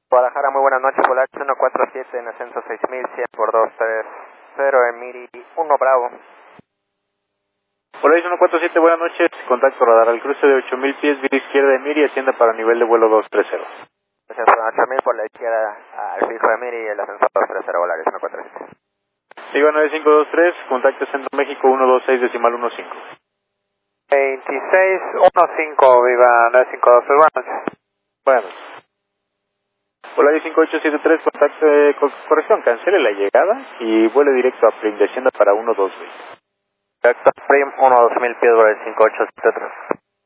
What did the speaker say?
Guadalajara, muy buenas noches, Volaris 147 en ascenso 6100 por 230, Emiri 1 Bravo. Volaris 147, buenas noches, contacto radar al cruce de 8000 pies, vía izquierda de Emiri, ascienda para nivel de vuelo 230. Gracias, por 8000 por la izquierda al fijo de Emiri y el ascenso 230, Volaris 147. Sigo 9523, contacto Centro México 126.15. 2615, viva 9523, buenas noches. Bueno. Volaris 5873, corrección, cancele la llegada y vuele directo a Prim, descienda para 120. Directo Prim 12000 pies, Volaris 5873.